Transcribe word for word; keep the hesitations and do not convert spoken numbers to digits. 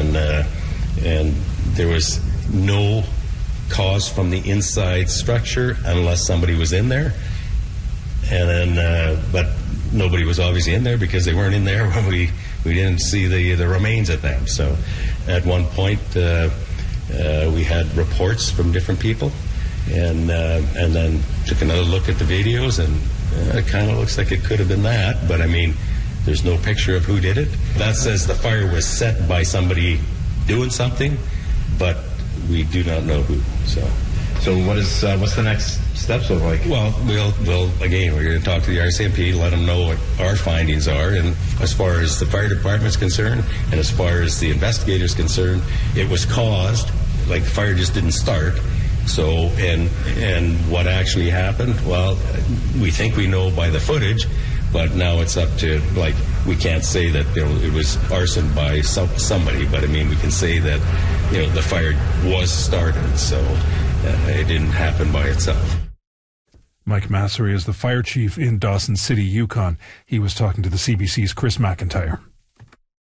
and uh, and there was no cause from the inside structure unless somebody was in there, and then uh, but nobody was obviously in there because they weren't in there when we, we didn't see the the remains of them. So at one point uh, uh, we had reports from different people, and uh, and then took another look at the videos, and uh, it kind of looks like it could have been that, but I mean, there's no picture of who did it. That says the fire was set by somebody doing something, but we do not know who. So, so what is uh, what's the next steps look like? Well, we'll we'll again we're going to talk to the R C M P, let them know what our findings are, and as far as the fire department's concerned, and as far as the investigators concerned, it was caused, like the fire just didn't start. So, and and what actually happened? Well, we think we know by the footage, but now it's up to, like, we can't say that, you know, it was arson by some, somebody, but I mean, we can say that, you know, the fire was started, so uh, it didn't happen by itself. Mike Massery is the fire chief in Dawson City, Yukon. He was talking to the C B C's Chris McIntyre.